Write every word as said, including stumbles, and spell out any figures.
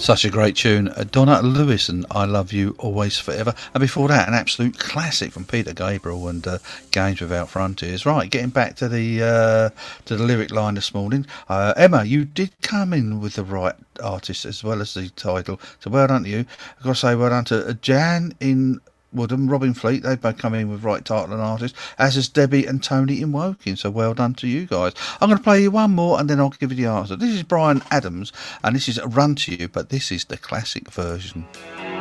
Such a great tune. Uh, Donna Lewis and I Love You Always Forever. And before that, an absolute classic from Peter Gabriel and uh, Games Without Frontiers. Right, getting back to the uh, to the lyric line this morning. Uh, Emma, you did come in with the right artist as well as the title. So well done to you. I've got to say well done to Jan in Woodham, Robin Fleet. They've both come in with right title and artist, as is Debbie and Tony in Woking. So well done to you guys. I'm going to play you one more and then I'll give you the answer. This is Brian Adams and this is Run to You, but this is the classic version.